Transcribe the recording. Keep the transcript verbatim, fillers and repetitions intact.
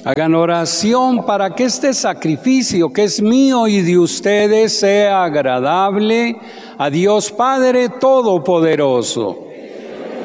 Hagan oración para que este sacrificio que es mío y de ustedes sea agradable a Dios Padre Todopoderoso.